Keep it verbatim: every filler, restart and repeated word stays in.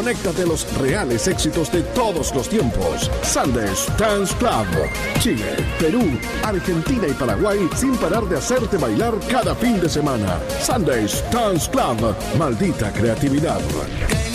conéctate a los reales éxitos de todos los tiempos. Sundays Dance Club. Chile, Perú, Argentina y Paraguay sin parar de hacerte bailar cada fin de semana. Sundays Dance Club. Maldita creatividad.